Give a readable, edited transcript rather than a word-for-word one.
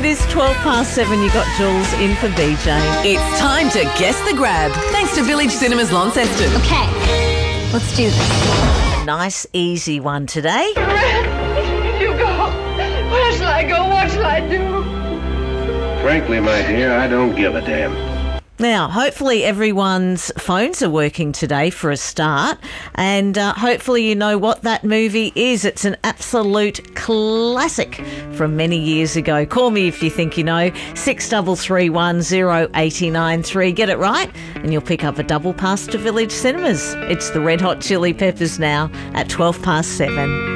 is 12 past 7. You got Jules in for BJ. It's time to guess the grab. Thanks to Village Cinemas Launceston. Okay, let's do this. Nice, easy one today. You go. Where shall I go? What shall I do? Frankly, my dear, I don't give a damn. Now, hopefully everyone's phones are working today for a start, and hopefully you know what that movie is. It's an absolute classic from many years ago. Call me if you think you know. 6331 0893. Get it right and you'll pick up a double pass to Village Cinemas. It's the Red Hot Chili Peppers now at 12 past 7.